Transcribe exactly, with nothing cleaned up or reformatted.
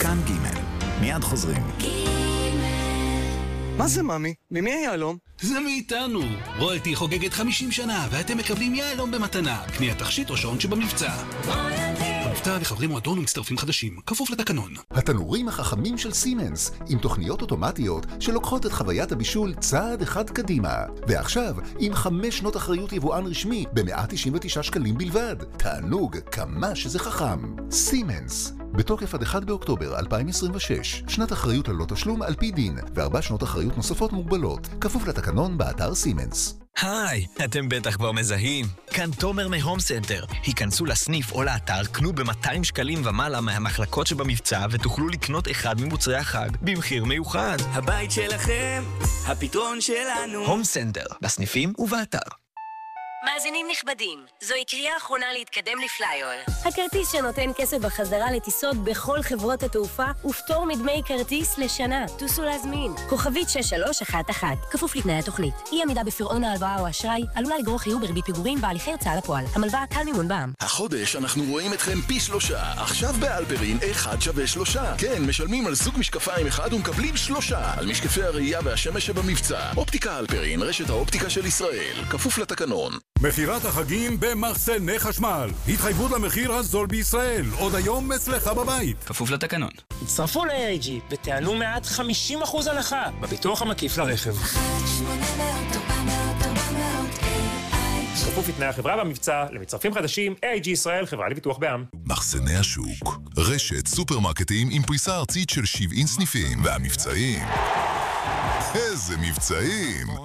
כאן ג' מיד חוזרים. מה זה ממי? ממי היהלום? זה מאיתנו. רויאלטי חוגגת חמישים שנה ואתם מקבלים יהלום במתנה. קנייה תכשיט או שעון שבמבצע. המבצע לחברי מועדון ומצטרפים חדשים, כפוף לתקנון. התנורים החכמים של סימנס, עם תוכניות אוטומטיות שלוקחות את חוויית הבישול צעד אחד קדימה. ועכשיו, עם חמש שנות אחריות יבואן רשמי ב-מאה תשעים ותשעה שקלים בלבד. תענוג כמה שזה חכם. סימנס. בתוקף עד אחד באוקטובר אלפיים עשרים ושש, שנת אחריות ללא תשלום על פי דין, וארבע שנות אחריות נוספות מוגבלות, כפוף לתקנון באתר סימנס. היי, אתם בטח כבר מזהים. כאן תומר מהום סנטר. היכנסו לסניף או לאתר, קנו ב-מאתיים שקלים ומעלה מהמחלקות שבמבצע ותוכלו לקנות אחד ממוצרי החג במחיר מיוחד. הבית שלכם, הפתרון שלנו. הום סנטר, בסניפים ובאתר. מאזינים נכבדים, זוהי קריאה אחרונה להתקדם לפלייר. הכרטיס שנותן כסף בחזרה לטיסות בכל חברות התעופה ופטור מדמי כרטיס לשנה. טוסו להזמין. כוכבית שש שלוש אחת אחת. כפוף לתנאי התוכנית. אי עמידה בפירעון ההלוואה או אשראי עלולה לגרור חיוב בריבית פיגורים בהליכי הוצאה לפועל. המלווה קל מימון בע"מ. החודש אנחנו רואים אתכם פי שלושה. עכשיו באלפרין אחד שווה שלושה. כן, משלמים על סוג משקפיים אחד ומקבלים שלושה. על משקפי הראייה והשמש שבמבצע. אופטיקה אלפרין, רשת האופטיקה של ישראל. כפוף לתקנון. מחירת החגים במחסני חשמל. התחייבות למחיר הזול בישראל. עוד היום אצלך בבית. כפוף לתקנון. הצטרפו ל-איי איי ג'י ותענו מעט חמישים אחוז הנחה בביטוח המקיף לרכב. כפוף לתנאי החברה במבצע, למצטרפים חדשים, איי איי ג'י ישראל, חברה לביטוח בע"מ. מחסני השוק. רשת סופרמרקטים עם פריסה ארצית של שבעים סניפים. והמבצעים... איזה מבצעים!